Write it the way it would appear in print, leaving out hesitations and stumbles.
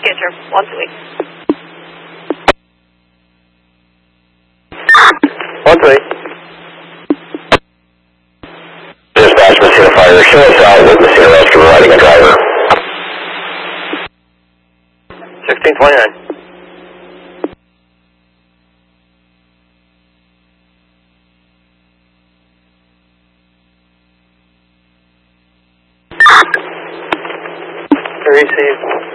answer once a week. Once a week. Dispatch, Messina Fire. Show us out with Messina Rescue providing a driver. 1629. Received.